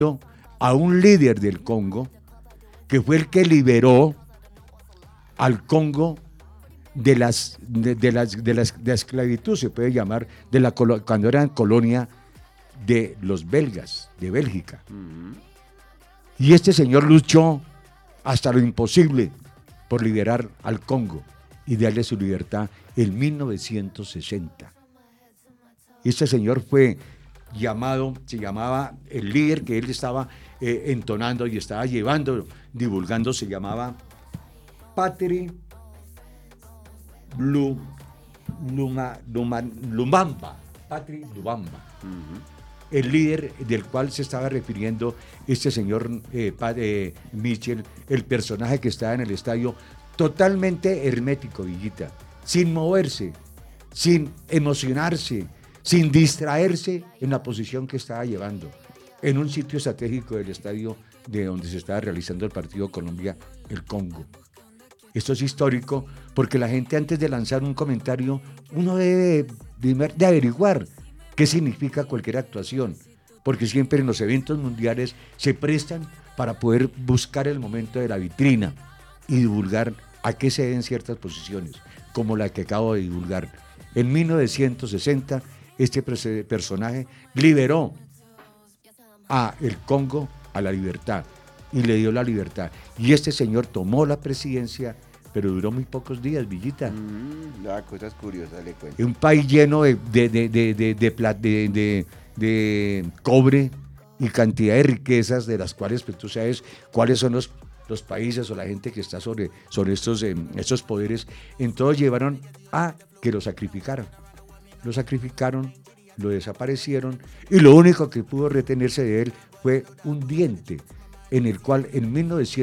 a un líder del Congo, que fue el que liberó al Congo de la esclavitud, se puede llamar, cuando eran colonia de los belgas, de Bélgica. Y este señor luchó hasta lo imposible por liberar al Congo y darle su libertad en 1960. Este señor fue se llamaba el líder que él estaba entonando y estaba divulgando, se llamaba Patrick Lumumba. Patrick Lumumba. El líder del cual se estaba refiriendo este señor Michel, el personaje que estaba en el estadio, totalmente hermético, Villita, sin moverse, sin emocionarse, sin distraerse en la posición que estaba llevando, en un sitio estratégico del estadio de donde se estaba realizando el partido Colombia-El Congo. Esto es histórico porque la gente, antes de lanzar un comentario, uno debe de averiguar qué significa cualquier actuación, porque siempre en los eventos mundiales se prestan para poder buscar el momento de la vitrina y divulgar a qué se den ciertas posiciones, como la que acabo de divulgar. En 1960, este personaje liberó a el Congo a la libertad y le dio la libertad. Y este señor tomó la presidencia, pero duró muy pocos días, Villita. Cosas curiosas, le cuento. Un país lleno de cobre y cantidad de riquezas, de las cuales pues, tú sabes cuáles son los países o la gente que está sobre estos poderes. Entonces llevaron a que lo sacrificaran. Lo sacrificaron, lo desaparecieron, y lo único que pudo retenerse de él fue un diente, en el cual en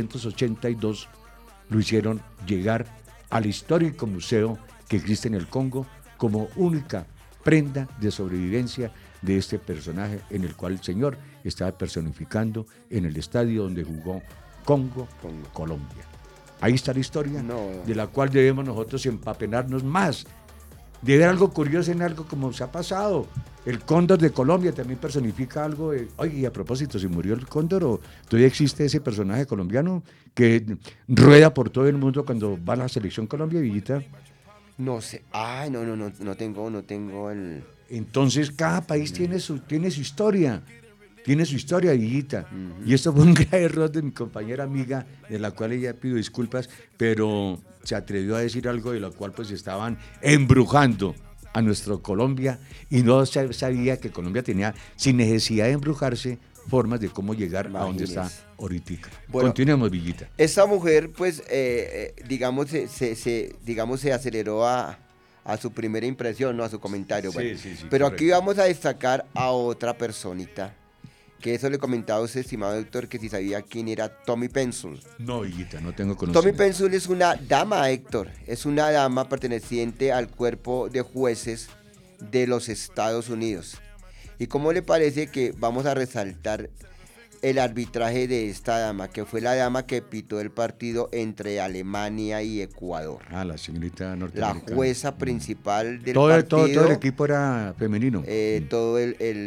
1982 lo hicieron llegar al histórico museo que existe en el Congo como única prenda de sobrevivencia de este personaje, en el cual el señor estaba personificando en el estadio donde jugó Congo-Colombia. Ahí está la historia, de la cual debemos nosotros empapenarnos más, de ver algo curioso en algo como se ha pasado. El cóndor de Colombia también personifica algo de... Oye, y a propósito, ¿se murió el cóndor o todavía existe ese personaje colombiano que rueda por todo el mundo cuando va a la selección Colombia, Villita? No sé. Ay, no tengo el... Entonces, cada país tiene su historia. Tiene su historia, Villita. Y esto fue un grave error de mi compañera amiga, de la cual ella pido disculpas, pero se atrevió a decir algo de lo cual pues estaban embrujando a nuestro Colombia, y no sabía que Colombia tenía, sin necesidad de embrujarse, formas de cómo llegar a donde está ahorita. Bueno, continuemos, Villita. Esta mujer, pues, digamos, se aceleró a su primera impresión, ¿no? A su comentario. Bueno. Sí, pero correcto. Aquí vamos a destacar a otra personita, que eso le comentaba a usted, estimado Héctor, que si sabía quién era Tommy Pencil. No, Villita, no tengo conocimiento. Tommy Pencil es una dama, Héctor, es una dama perteneciente al cuerpo de jueces de los Estados Unidos. ¿Y cómo le parece que vamos a resaltar el arbitraje de esta dama, que fue la dama que pitó el partido entre Alemania y Ecuador? La señorita norteamericana. La jueza principal del partido. Todo el equipo era femenino. Todo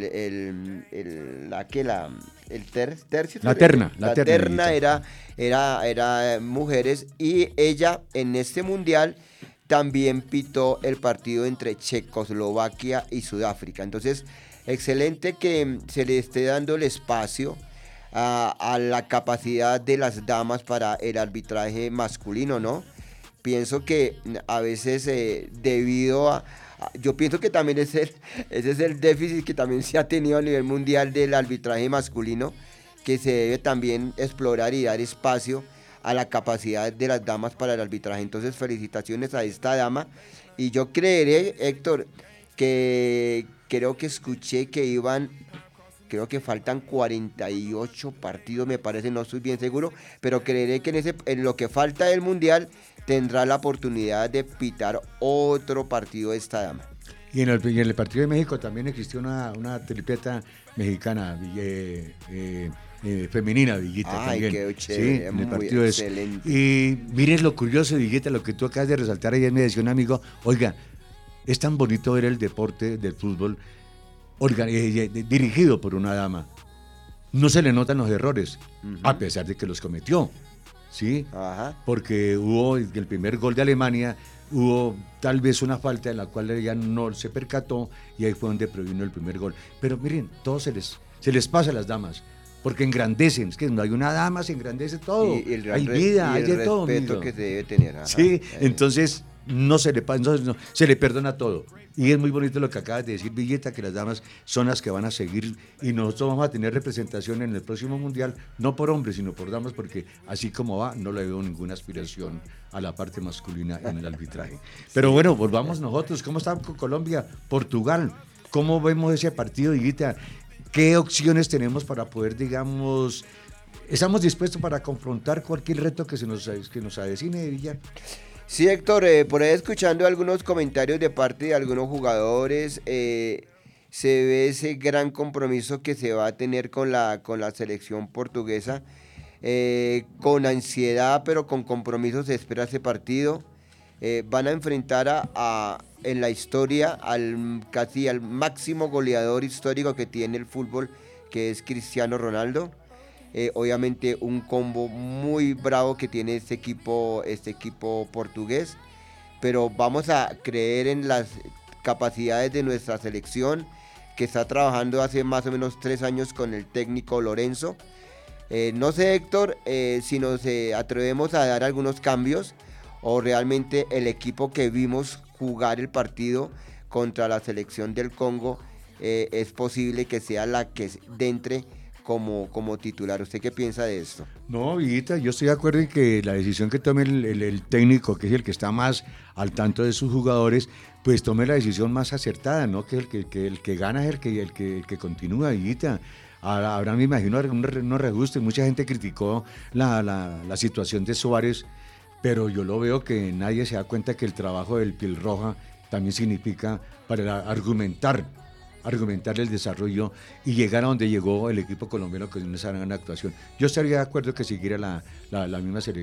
la terna era mujeres, y ella en este mundial también pitó el partido entre Checoslovaquia y Sudáfrica. Entonces, excelente que se le esté dando el espacio a la capacidad de las damas para el arbitraje masculino, ¿no? Pienso que a veces yo pienso que también ese es el déficit que también se ha tenido a nivel mundial del arbitraje masculino, que se debe también explorar y dar espacio a la capacidad de las damas para el arbitraje. Entonces, felicitaciones a esta dama, y yo creeré, Héctor, que creo que escuché que creo que faltan 48 partidos, me parece, no estoy bien seguro, pero creeré que en lo que falta del Mundial tendrá la oportunidad de pitar otro partido esta dama. Y en el partido de México también existió una tripleta mexicana femenina, Villita. Ay, también. Qué chévere, sí, en el muy partido excelente. Y miren lo curioso, Villita, lo que tú acabas de resaltar. Ayer me decía un amigo, oiga, es tan bonito ver el deporte del fútbol dirigido por una dama. no se le notan los errores, a pesar de que los cometió, ¿sí? Ajá. Porque hubo el primer gol de Alemania, hubo tal vez una falta en la cual ella no se percató y ahí fue donde provino el primer gol. Pero miren, todo se les pasa a las damas, porque engrandecen, es que no hay una dama, se engrandece todo, hay vida, hay de todo. El respeto que se debe tener. Ajá. Sí, entonces no se le se le perdona todo. Y es muy bonito lo que acabas de decir, Villeta, que las damas son las que van a seguir y nosotros vamos a tener representación en el próximo mundial, no por hombres, sino por damas, porque así como va, no le veo ninguna aspiración a la parte masculina en el arbitraje. Pero bueno, volvamos nosotros. ¿Cómo está Colombia? Portugal. ¿Cómo vemos ese partido, Villeta? ¿Qué opciones tenemos para poder, digamos, estamos dispuestos para confrontar cualquier reto que nos avecine, Villa? Sí, Héctor, por ahí escuchando algunos comentarios de parte de algunos jugadores, se ve ese gran compromiso que se va a tener con la selección portuguesa, con ansiedad, pero con compromiso se espera ese partido. Van a enfrentar en la historia casi al máximo goleador histórico que tiene el fútbol, que es Cristiano Ronaldo. Obviamente un combo muy bravo que tiene este equipo portugués, pero vamos a creer en las capacidades de nuestra selección, que está trabajando hace más o menos 3 años con el técnico Lorenzo. No sé, Héctor, si nos atrevemos a dar algunos cambios, o realmente el equipo que vimos jugar el partido contra la selección del Congo es posible que sea la que entre como titular. ¿Usted qué piensa de esto? No, Villita, yo estoy de acuerdo en que la decisión que tome el técnico, que es el que está más al tanto de sus jugadores, pues tome la decisión más acertada, ¿no? Que el que gana es el que continúa, Villita. Ahora me imagino no reguste, mucha gente criticó la situación de Suárez, pero yo lo veo que nadie se da cuenta que el trabajo del Piel Roja también significa para argumentar el desarrollo y llegar a donde llegó el equipo colombiano con esa gran actuación. Yo estaría de acuerdo que siguiera la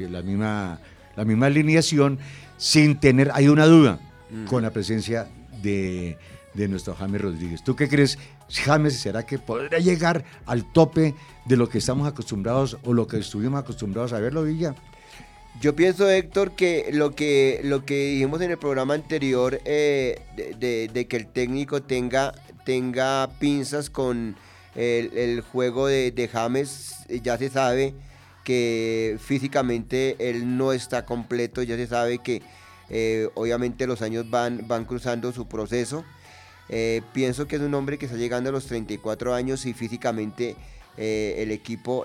misma alineación sin tener, hay una duda con la presencia de nuestro James Rodríguez. ¿Tú qué crees, James? ¿Será que podrá llegar al tope de lo que estamos acostumbrados o lo que estuvimos acostumbrados a verlo, Villa? Yo pienso, Héctor, que lo que dijimos en el programa anterior, de que el técnico tenga pinzas con el juego de James, ya se sabe que físicamente él no está completo, ya se sabe que obviamente los años van cruzando su proceso. Pienso que es un hombre que está llegando a los 34 años y físicamente el equipo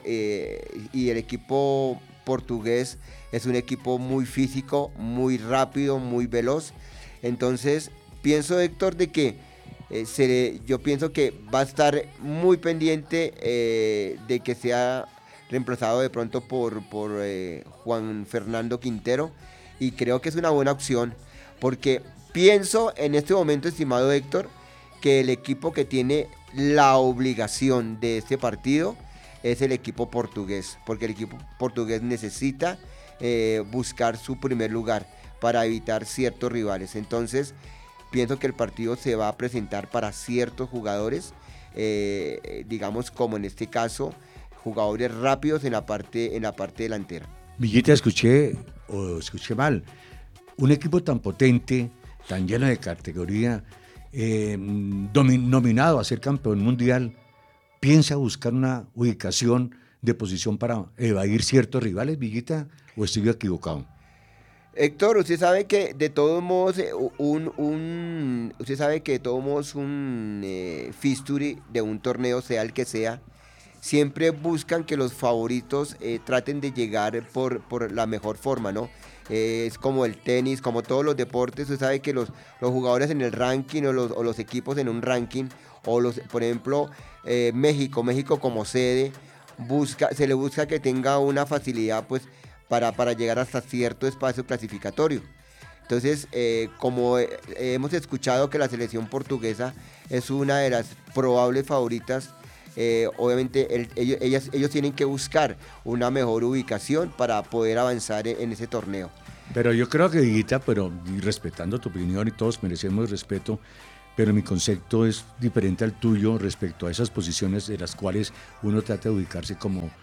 portugués es un equipo muy físico, muy rápido, muy veloz. Entonces pienso, Héctor, de que yo pienso que va a estar muy pendiente de que sea reemplazado de pronto por Juan Fernando Quintero, y creo que es una buena opción, porque pienso en este momento, estimado Héctor, que el equipo que tiene la obligación de este partido es el equipo portugués, porque el equipo portugués necesita buscar su primer lugar para evitar ciertos rivales. Entonces pienso que el partido se va a presentar para ciertos jugadores, digamos como en este caso, jugadores rápidos en la parte delantera. Villita, escuché mal, un equipo tan potente, tan lleno de categoría, nominado a ser campeón mundial, ¿piensa buscar una ubicación de posición para evadir ciertos rivales, Villita, o estoy equivocado? Héctor, usted sabe que de todos modos un fixture de un torneo, sea el que sea, siempre buscan que los favoritos traten de llegar por la mejor forma, ¿no? Es como el tenis, como todos los deportes. Usted sabe que los jugadores en el ranking o los equipos en un ranking, por ejemplo, México como sede, se le busca que tenga una facilidad pues para llegar hasta cierto espacio clasificatorio. Entonces, como hemos escuchado que la selección portuguesa es una de las probables favoritas, obviamente ellos tienen que buscar una mejor ubicación para poder avanzar en ese torneo. Pero yo creo que, Villita, pero respetando tu opinión y todos merecemos respeto, pero mi concepto es diferente al tuyo respecto a esas posiciones de las cuales uno trata de ubicarse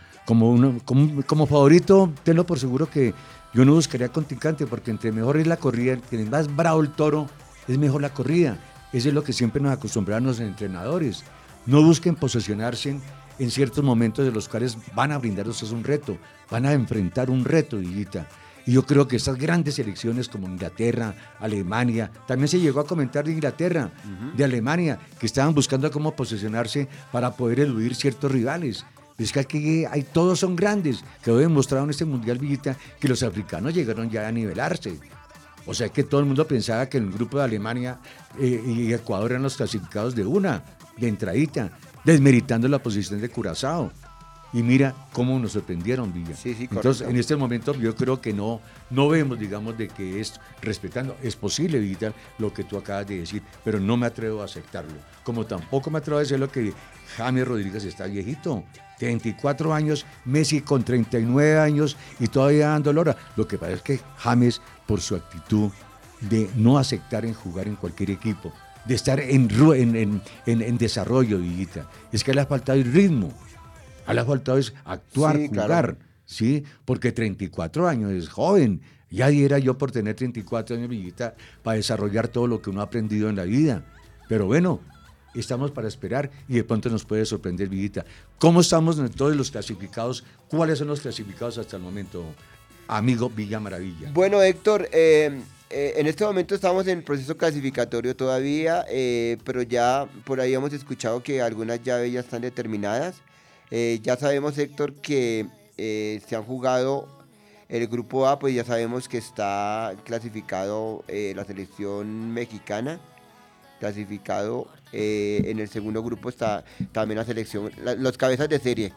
como favorito. Tenlo por seguro que yo no buscaría contrincante, porque entre mejor es la corrida, entre más bravo el toro, es mejor la corrida. Eso es lo que siempre nos acostumbraron los entrenadores. No busquen posesionarse en ciertos momentos de los cuales van a brindarnos un reto, van a enfrentar un reto, Villita. Y yo creo que estas grandes selecciones como Inglaterra, Alemania, también se llegó a comentar de Inglaterra, de Alemania, que estaban buscando cómo posesionarse para poder eludir ciertos rivales. Es que aquí todos son grandes. Quedó demostrado en este Mundial, Villita, que los africanos llegaron ya a nivelarse. O sea que todo el mundo pensaba que el grupo de Alemania y Ecuador eran los clasificados de entradita, desmeritando la posición de Curazao. Y mira cómo nos sorprendieron, Villa. Sí, entonces, en este momento yo creo que no vemos, digamos, de que es respetando. Es posible, Villa, lo que tú acabas de decir, pero no me atrevo a aceptarlo. Como tampoco me atrevo a decir lo que James Rodríguez está viejito. 34 años, Messi con 39 años y todavía dando lora. Lo que pasa es que James, por su actitud de no aceptar en jugar en cualquier equipo, de estar en desarrollo, Villita, es que le ha faltado el ritmo. Le ha faltado es actuar, sí, jugar, claro. ¿sí? Porque 34 años es joven. Ya diera yo por tener 34 años, Villita, para desarrollar todo lo que uno ha aprendido en la vida. Pero bueno, estamos para esperar y de pronto nos puede sorprender, Villita. ¿Cómo estamos en todos los clasificados? ¿Cuáles son los clasificados hasta el momento, amigo Villa Maravilla? Bueno, Héctor, en este momento estamos en el proceso clasificatorio todavía, pero ya por ahí hemos escuchado que algunas llaves ya están determinadas. Ya sabemos, Héctor, que se han jugado el grupo A, pues ya sabemos que está clasificado la selección mexicana, clasificado en el segundo grupo está también la selección, los cabezas de serie,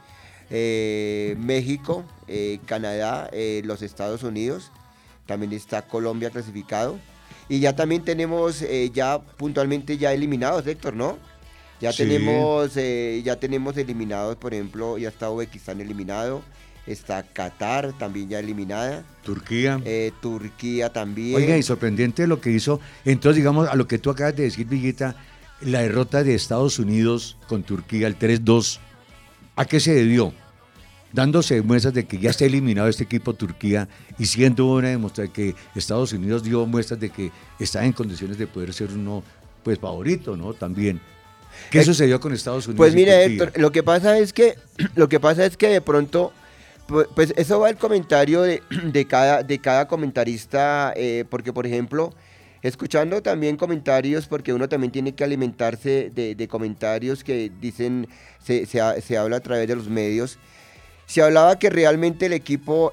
México, Canadá, los Estados Unidos, también está Colombia clasificado, y ya también tenemos ya puntualmente ya eliminados, Héctor, ¿no? Ya sí. Ya tenemos eliminados, por ejemplo, ya está Uzbekistán eliminado, está Qatar también ya eliminada. Turquía. Turquía también. Oiga, y sorprendente lo que hizo, entonces digamos, a lo que tú acabas de decir, Villita, la derrota de Estados Unidos con Turquía, el 3-2, ¿a qué se debió? Dándose muestras de que ya está eliminado este equipo Turquía y siendo una demostración que Estados Unidos dio muestras de que está en condiciones de poder ser uno, pues, favorito, ¿no? También. ¿Qué sucedió con Estados Unidos? Pues mira, Héctor, lo que pasa es que de pronto, pues eso va al comentario de cada comentarista, porque por ejemplo, escuchando también comentarios, porque uno también tiene que alimentarse de comentarios que dicen, se habla a través de los medios. Se hablaba que realmente el equipo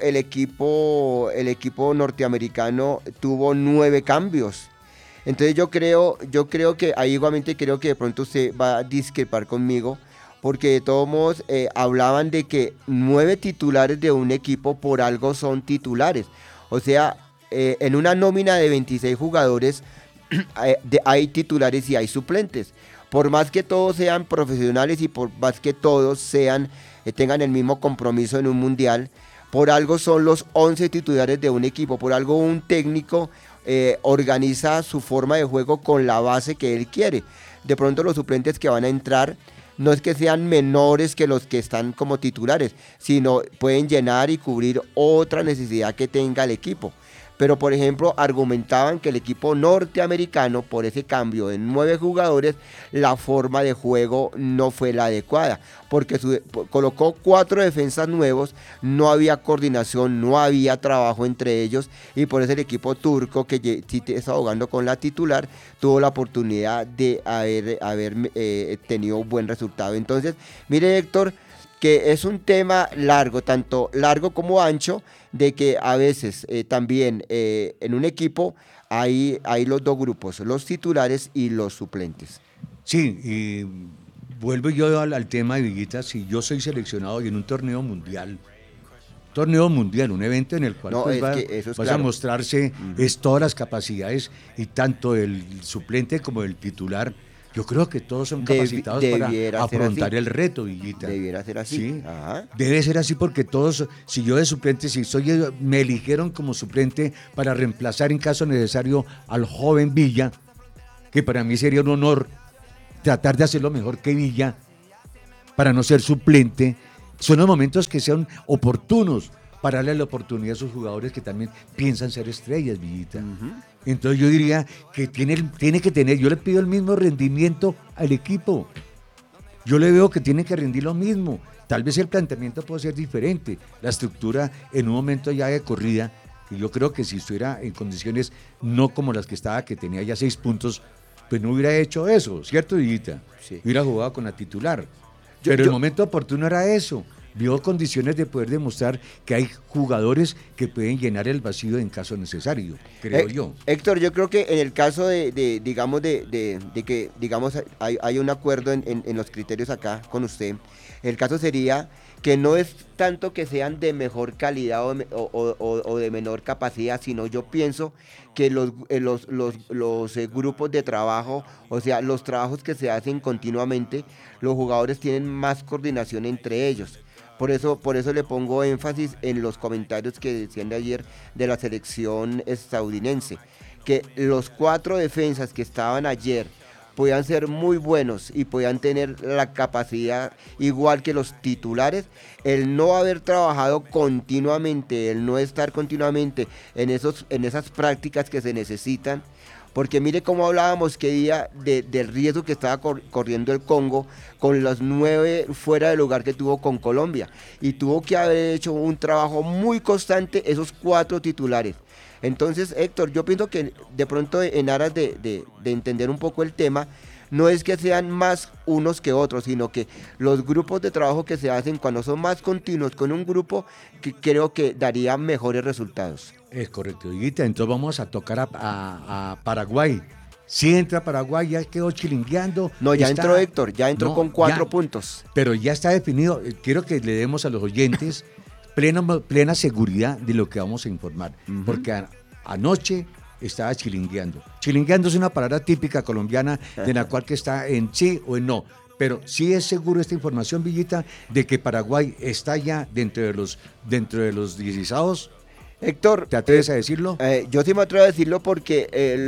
norteamericano tuvo 9 cambios. Entonces yo creo que ahí igualmente creo que de pronto usted va a discrepar conmigo, porque de todos modos hablaban de que 9 titulares de un equipo por algo son titulares. O sea, en una nómina de 26 jugadores hay titulares y hay suplentes. Por más que todos sean profesionales y por más que todos tengan el mismo compromiso en un mundial, por algo son los 11 titulares de un equipo, por algo un técnico organiza su forma de juego con la base que él quiere. De pronto los suplentes que van a entrar no es que sean menores que los que están como titulares, sino pueden llenar y cubrir otra necesidad que tenga el equipo. Pero por ejemplo argumentaban que el equipo norteamericano, por ese cambio de 9 jugadores, la forma de juego no fue la adecuada, porque colocó 4 defensas nuevos, no había coordinación, no había trabajo entre ellos, y por eso el equipo turco, que sí está jugando con la titular, tuvo la oportunidad de haber tenido un buen resultado. Entonces, mire, Héctor, que es un tema largo, tanto largo como ancho, de que a veces también en un equipo hay los dos grupos, los titulares y los suplentes. Sí, y vuelvo yo al tema de Villita. Si yo soy seleccionado y en un torneo mundial, un evento en el cual pues vas a mostrarse todas las capacidades, y tanto el suplente como el titular, yo creo que todos son capacitados para afrontar el reto, Villita. Debiera ser así. Sí, ajá. Debe ser así, porque todos, si yo de suplente, me eligieron como suplente para reemplazar en caso necesario al joven Villa, que para mí sería un honor tratar de hacerlo mejor que Villa para no ser suplente. Son los momentos que sean oportunos para darle la oportunidad a esos jugadores que también piensan ser estrellas, Villita. Entonces yo diría que tiene que tener, yo le pido el mismo rendimiento al equipo. Yo le veo que tiene que rendir lo mismo. Tal vez el planteamiento puede ser diferente, la estructura en un momento ya de corrida, y yo creo que si estuviera en condiciones no como las que estaba, que tenía ya 6 puntos, pues no hubiera hecho eso, ¿cierto, Villita? Sí. Hubiera jugado con la titular. Pero el momento oportuno era eso. Vio condiciones de poder demostrar que hay jugadores que pueden llenar el vacío en caso necesario, creo yo. Héctor, yo creo que en el caso de que digamos hay un acuerdo en los criterios acá con usted, el caso sería que no es tanto que sean de mejor calidad o de menor capacidad, sino yo pienso que los grupos de trabajo, o sea, los trabajos que se hacen continuamente, los jugadores tienen más coordinación entre ellos. Por eso le pongo énfasis en los comentarios que decían de ayer de la selección estadounidense, que los 4 defensas que estaban ayer podían ser muy buenos y podían tener la capacidad igual que los titulares. El no haber trabajado continuamente, el no estar continuamente en esas prácticas que se necesitan, porque mire cómo hablábamos que día del riesgo que estaba corriendo el Congo con los 9 fuera del lugar que tuvo con Colombia, y tuvo que haber hecho un trabajo muy constante esos 4 titulares. Entonces, Héctor, yo pienso que de pronto en aras de entender un poco el tema, no es que sean más unos que otros, sino que los grupos de trabajo que se hacen cuando son más continuos con un grupo, que creo que daría mejores resultados. Es correcto, Higuita. Entonces vamos a tocar a Paraguay. Si entra Paraguay, ya quedó chilingueando. No, ya entró Héctor, ya entró con 4 puntos. Pero ya está definido. Quiero que le demos a los oyentes plena seguridad de lo que vamos a informar. Porque anoche estaba chilingueando. Chilingueando es una palabra típica colombiana de la cual que está en sí o en no. Pero sí es seguro esta información, Villita, de que Paraguay está ya dentro de los 16avos. Héctor, ¿te atreves a decirlo? Yo sí me atrevo a decirlo porque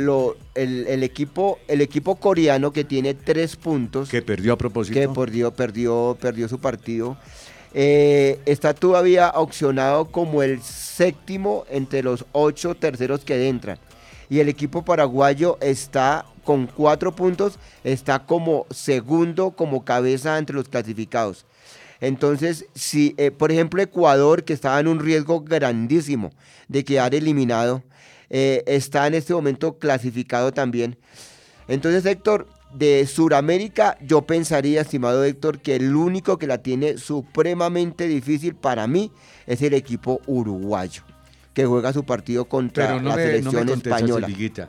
el equipo coreano, que tiene 3 puntos, que perdió a propósito, que perdió su partido, está todavía opcionado como el 7º entre los 8 terceros que entran, y el equipo paraguayo está con 4 puntos, está como segundo, como cabeza entre los clasificados. Entonces, si por ejemplo Ecuador, que estaba en un riesgo grandísimo de quedar eliminado, está en este momento clasificado también. Entonces, Héctor, de Sudamérica, yo pensaría, estimado Héctor, que el único que la tiene supremamente difícil para mí es el equipo uruguayo, que juega su partido contra la selección española.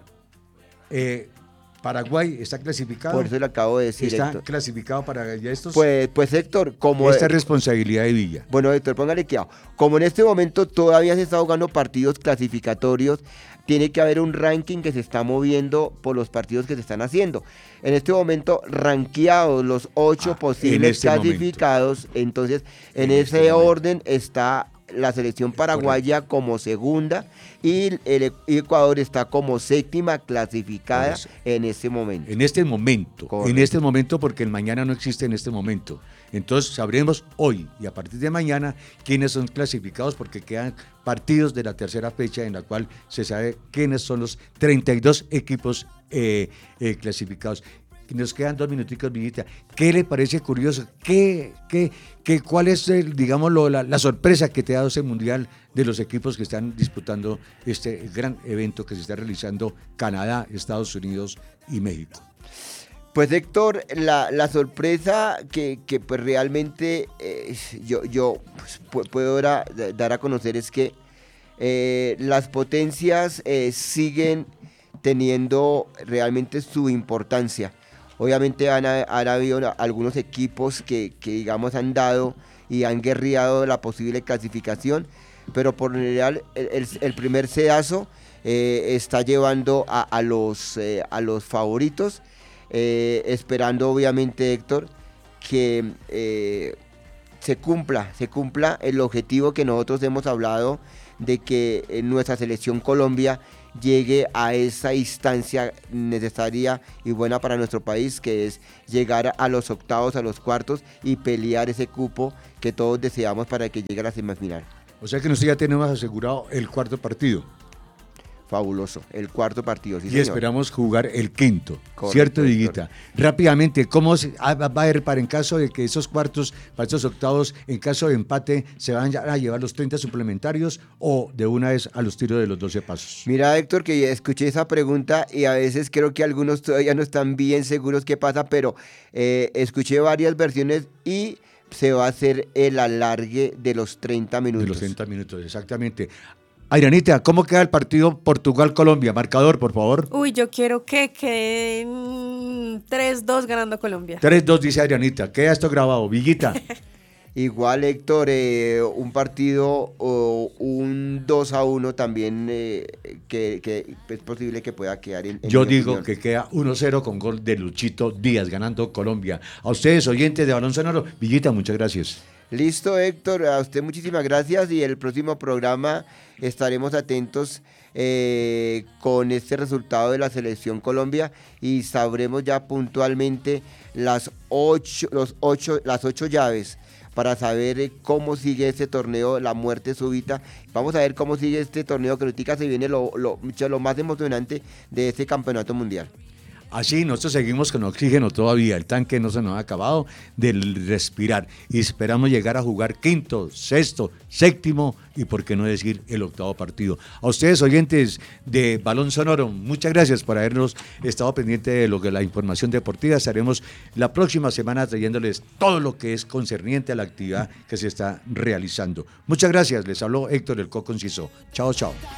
Paraguay está clasificado. Por eso le acabo de decir, ¿Está Héctor clasificado para ya estos? Pues Héctor, como... Esta responsabilidad de Villa. Bueno, Héctor, póngale cuidado. Como en este momento todavía se está jugando partidos clasificatorios, tiene que haber un ranking que se está moviendo por los partidos que se están haciendo. En este momento, rankeados los 8 posibles clasificados, entonces en ese orden está la selección paraguaya como segunda, y el Ecuador está como 7ª clasificada en este momento. En este momento, porque el mañana no existe en este momento. Entonces sabremos hoy y a partir de mañana quiénes son clasificados, porque quedan partidos de la tercera fecha en la cual se sabe quiénes son los 32 equipos clasificados. Nos quedan 2 minuticos, Villita. ¿Qué le parece curioso? ¿Cuál es, la sorpresa que te ha dado ese mundial de los equipos que están disputando este gran evento que se está realizando Canadá, Estados Unidos y México? Pues Héctor, la sorpresa que pues realmente yo pues, puedo dar a conocer es que las potencias siguen teniendo realmente su importancia. Obviamente han habido algunos equipos que digamos han dado y han guerreado la posible clasificación, pero por lo general el primer sedazo está llevando a los favoritos, esperando obviamente, Héctor, que se cumpla el objetivo que nosotros hemos hablado de que nuestra selección Colombia llegue a esa instancia necesaria y buena para nuestro país, que es llegar a los octavos, a los cuartos y pelear ese cupo que todos deseamos para que llegue a la semifinal. O sea que nosotros ya tenemos asegurado el cuarto partido. Fabuloso, el cuarto partido, sí, y señor. Esperamos jugar el quinto, Correcto, ¿cierto, Héctor? Diguita? Rápidamente, ¿cómo va a haber para en caso de que esos cuartos, para esos octavos, en caso de empate, se van a llevar los 30 suplementarios o de una vez a los tiros de los 12 pasos? Mira, Héctor, que escuché esa pregunta y a veces creo que algunos todavía no están bien seguros qué pasa, pero escuché varias versiones y se va a hacer el alargue de los 30 minutos. De los 30 minutos, exactamente. Adrianita, ¿cómo queda el partido Portugal-Colombia? Marcador, por favor. Uy, yo quiero que queden 3-2 ganando Colombia. 3-2, dice Adrianita. Queda esto grabado. Villita. Igual, Héctor, un partido o un 2-1 también que es posible que pueda quedar en Yo mi digo opinión. que queda 1-0 con gol de Luchito Díaz, ganando Colombia. A ustedes, oyentes de Balón Sonoro, Villita, muchas gracias. Listo, Héctor, a usted muchísimas gracias y el próximo programa estaremos atentos con este resultado de la Selección Colombia y sabremos ya puntualmente las 8 llaves para saber cómo sigue este torneo, la muerte súbita. Vamos a ver cómo sigue este torneo, que ahorita se viene lo más emocionante de este campeonato mundial. Así, nosotros seguimos con oxígeno todavía, el tanque no se nos ha acabado de respirar y esperamos llegar a jugar quinto, sexto, séptimo y por qué no decir el octavo partido. A ustedes, oyentes de Balón Sonoro, muchas gracias por habernos estado pendiente de lo que la información deportiva. Estaremos la próxima semana trayéndoles todo lo que es concerniente a la actividad que se está realizando. Muchas gracias, les habló Héctor El Coco Conciso. Chao, chao.